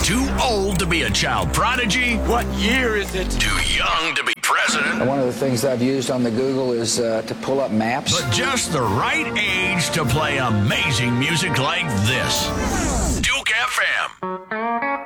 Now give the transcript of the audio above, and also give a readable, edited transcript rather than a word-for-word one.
Too old to be a child prodigy? What year is it? Too young to be president? One of the things I've used on the Google is to pull up maps. But just the right age to play amazing music like this. Duke FM.